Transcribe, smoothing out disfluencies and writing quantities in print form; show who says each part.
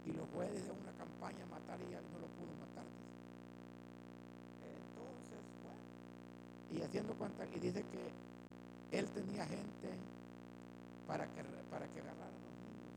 Speaker 1: y lo fue desde una campaña a matar y ya no lo pudo matar. Entonces, bueno, y haciendo cuenta, y dice que él tenía gente para que agarraran